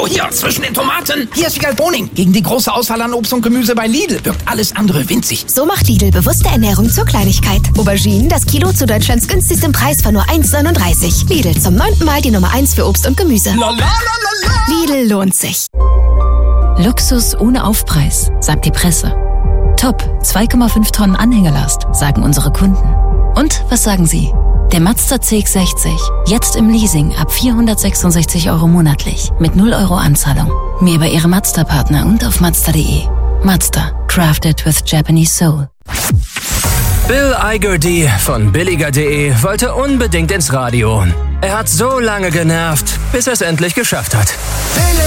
So, hier, zwischen den Tomaten. Hier ist Wiegald Boning. Gegen die große Auswahl an Obst und Gemüse bei Lidl wirkt alles andere winzig. So macht Lidl bewusste Ernährung zur Kleinigkeit. Auberginen, das Kilo zu Deutschlands günstigstem Preis von nur 1,39. Lidl, zum 9. Mal die Nummer 1 für Obst und Gemüse. Lidl lohnt sich. Luxus ohne Aufpreis, sagt die Presse. Top, 2,5 Tonnen Anhängelast, sagen unsere Kunden. Und was sagen Sie? Der Mazda CX-60, jetzt im Leasing ab 466 € monatlich, mit 0 € Anzahlung. Mehr bei Ihrem Mazda-Partner und auf Mazda.de. Mazda, crafted with Japanese soul. Bill Igerdy von billiger.de wollte unbedingt ins Radio. Er hat so lange genervt, bis er es endlich geschafft hat.